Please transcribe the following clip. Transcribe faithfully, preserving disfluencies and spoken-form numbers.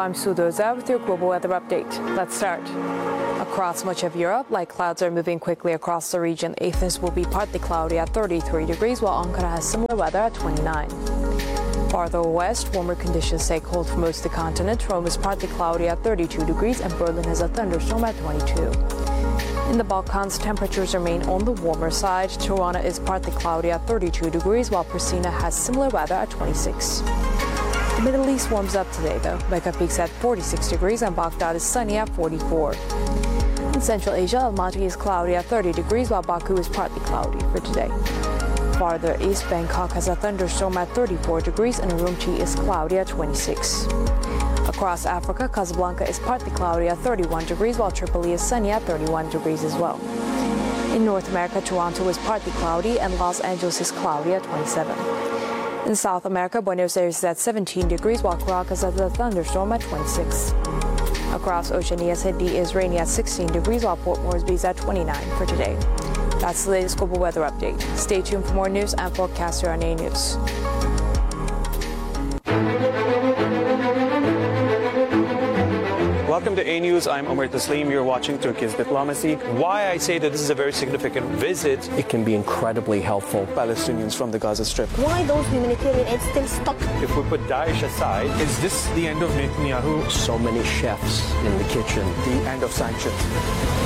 I'm Sue Doza with your global weather update. Let's start. Across much of Europe, light clouds are moving quickly across the region. Athens will be partly cloudy at thirty-three degrees, while Ankara has similar weather at twenty-nine. Farther west, warmer conditions stay cold for most of the continent. Rome is partly cloudy at thirty-two degrees, and Berlin has a thunderstorm at twenty-two. In the Balkans, temperatures remain on the warmer side. Tirana is partly cloudy at thirty-two degrees, while Pristina has similar weather at twenty-six. The Middle East warms up today, though. Mecca peaks at forty-six degrees, and Baghdad is sunny at forty-four. In Central Asia, Almaty is cloudy at thirty degrees, while Baku is partly cloudy for today. Farther east, Bangkok has a thunderstorm at thirty-four degrees, and Urumqi is cloudy at twenty-six. Across Africa, Casablanca is partly cloudy at thirty-one degrees, while Tripoli is sunny at thirty-one degrees as well. In North America, Toronto is partly cloudy, and Los Angeles is cloudy at twenty-seven. In South America, Buenos Aires is at seventeen degrees, while Caracas has a thunderstorm at twenty-six. Across Oceania, Sydney is rainy at sixteen degrees, while Port Moresby is at twenty-nine for today. That's the latest global weather update. Stay tuned for more news and forecasts here on A News. Welcome to A News. I'm Omar Taslim. You're watching Turkey's Diplomacy. Why I say that this is a very significant visit. It can be incredibly helpful. Palestinians from the Gaza Strip. Why those humanitarian aid still stuck? If we put Daesh aside, is this the end of Netanyahu? So many chefs in the kitchen. The end of sanctions.